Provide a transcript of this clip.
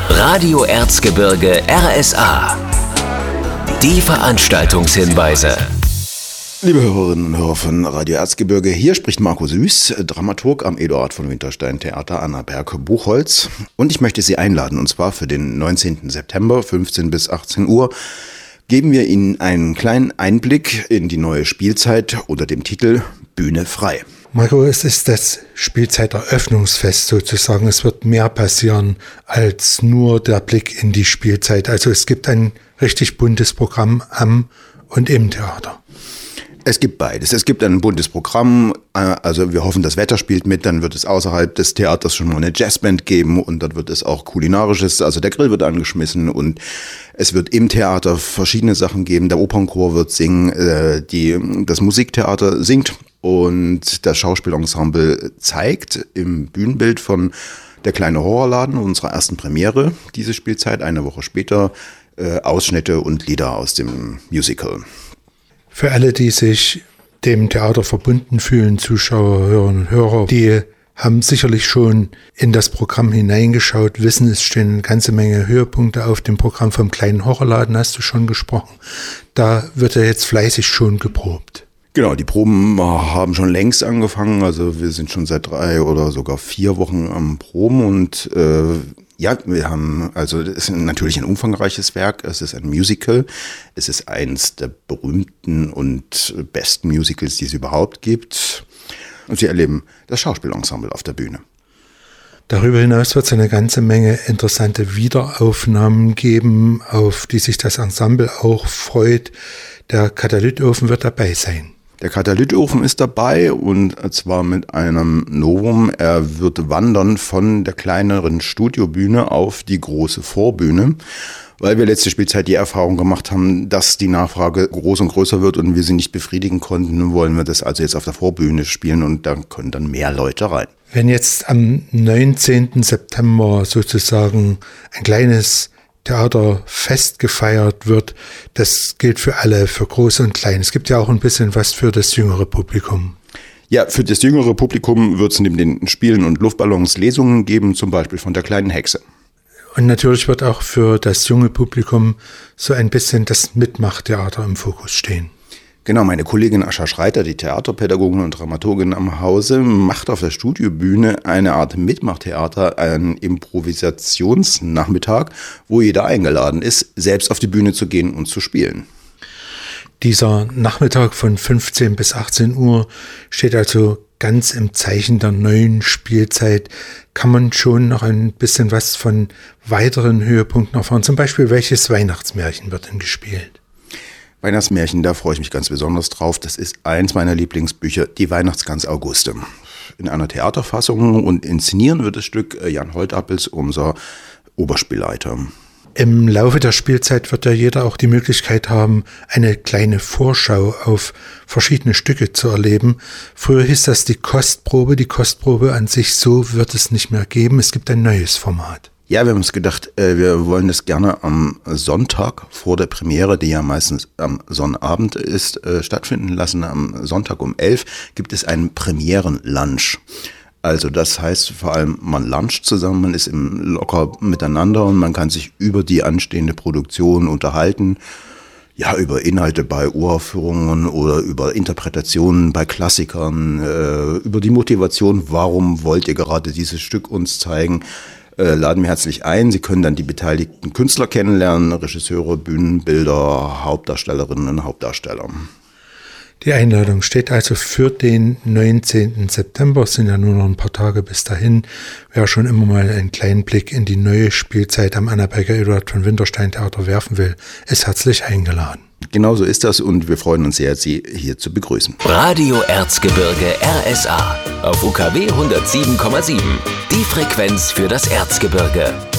Radio Erzgebirge RSA. Die Veranstaltungshinweise. Liebe Hörerinnen und Hörer von Radio Erzgebirge, hier spricht Marco Süß, Dramaturg am Eduard von Winterstein Theater Annaberg Buchholz. Und ich möchte Sie einladen, und zwar für den 19. September, 15 bis 18 Uhr, geben wir Ihnen einen kleinen Einblick in die neue Spielzeit unter dem Titel Bühne frei. Marco, es ist das Spielzeiteröffnungsfest sozusagen. Es wird mehr passieren als nur der Blick in die Spielzeit. Also es gibt ein richtig buntes Programm am und im Theater. Es gibt beides. Es gibt ein buntes Programm, also wir hoffen, das Wetter spielt mit, dann wird es außerhalb des Theaters schon mal eine Jazzband geben und dort wird es auch kulinarisches, also der Grill wird angeschmissen und es wird im Theater verschiedene Sachen geben. Der Opernchor wird singen, das Musiktheater singt und das Schauspielensemble zeigt im Bühnenbild von Der kleine Horrorladen, unserer ersten Premiere diese Spielzeit, eine Woche später, Ausschnitte und Lieder aus dem Musical. Für alle, die sich dem Theater verbunden fühlen, Zuschauer, Hörerinnen und Hörer, die haben sicherlich schon in das Programm hineingeschaut, wissen, es stehen eine ganze Menge Höhepunkte auf dem Programm. Vom kleinen Horrorladen hast du schon gesprochen. Da wird ja jetzt fleißig schon geprobt. Genau, die Proben haben schon längst angefangen, also wir sind schon seit 3 oder sogar 4 Wochen am Proben und wir haben, also es ist natürlich ein umfangreiches Werk, es ist ein Musical, es ist eins der berühmten und besten Musicals, die es überhaupt gibt und Sie erleben das Schauspielensemble auf der Bühne. Darüber hinaus wird es eine ganze Menge interessante Wiederaufnahmen geben, auf die sich das Ensemble auch freut. Der Katalytofen wird dabei sein. Der Katalytofen ist dabei und zwar mit einem Novum. Er wird wandern von der kleineren Studiobühne auf die große Vorbühne, weil wir letzte Spielzeit die Erfahrung gemacht haben, dass die Nachfrage groß und größer wird und wir sie nicht befriedigen konnten. Wollen wir das also jetzt auf der Vorbühne spielen und da können dann mehr Leute rein. Wenn jetzt am 19. September sozusagen ein kleines Theaterfest gefeiert wird, das gilt für alle, für Groß und Klein. Es gibt ja auch ein bisschen was für das jüngere Publikum. Ja, für das jüngere Publikum wird es neben den Spielen und Luftballons Lesungen geben, zum Beispiel von der kleinen Hexe. Und natürlich wird auch für das junge Publikum so ein bisschen das Mitmachtheater im Fokus stehen. Genau, meine Kollegin Ascha Schreiter, die Theaterpädagogin und Dramaturgin am Hause, macht auf der Studiobühne eine Art Mitmachtheater, einen Improvisationsnachmittag, wo jeder eingeladen ist, selbst auf die Bühne zu gehen und zu spielen. Dieser Nachmittag von 15 bis 18 Uhr steht also ganz im Zeichen der neuen Spielzeit. Kann man schon noch ein bisschen was von weiteren Höhepunkten erfahren? Zum Beispiel, welches Weihnachtsmärchen wird denn gespielt? Weihnachtsmärchen, da freue ich mich ganz besonders drauf. Das ist eins meiner Lieblingsbücher, die Weihnachtsgans Auguste. In einer Theaterfassung und inszenieren wird das Stück Jan Holtappels, unser Oberspielleiter. Im Laufe der Spielzeit wird ja jeder auch die Möglichkeit haben, eine kleine Vorschau auf verschiedene Stücke zu erleben. Früher hieß das die Kostprobe. Die Kostprobe an sich, so wird es nicht mehr geben. Es gibt ein neues Format. Ja, wir haben uns gedacht, wir wollen das gerne am Sonntag vor der Premiere, die ja meistens am Sonnabend ist, stattfinden lassen. Am Sonntag um 11 gibt es einen Premieren-Lunch. Also das heißt vor allem, man luncht zusammen, man ist locker miteinander und man kann sich über die anstehende Produktion unterhalten. Ja, über Inhalte bei Uraufführungen oder über Interpretationen bei Klassikern, über die Motivation, warum wollt ihr gerade dieses Stück uns zeigen. Laden wir herzlich ein. Sie können dann die beteiligten Künstler kennenlernen, Regisseure, Bühnenbilder, Hauptdarstellerinnen und Hauptdarsteller. Die Einladung steht also für den 19. September. Es sind ja nur noch ein paar Tage bis dahin. Wer schon immer mal einen kleinen Blick in die neue Spielzeit am Annaberger Eduard von Winterstein Theater werfen will, ist herzlich eingeladen. Genau so ist das und wir freuen uns sehr, Sie hier zu begrüßen. Radio Erzgebirge RSA auf UKW 107,7. Die Frequenz für das Erzgebirge.